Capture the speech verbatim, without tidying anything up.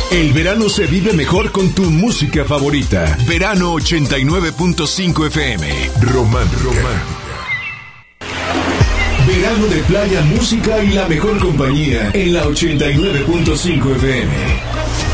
El verano se vive mejor con tu música favorita. Verano ochenta y nueve punto cinco F M. Romántica. Romántica. Verano de playa, música y la mejor compañía en la ochenta y nueve punto cinco F M.